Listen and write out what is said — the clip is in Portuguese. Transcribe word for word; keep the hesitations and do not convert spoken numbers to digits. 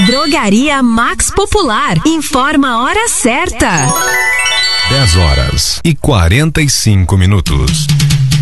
Drogaria Max Popular. Informa a hora certa. dez horas e quarenta e cinco minutos.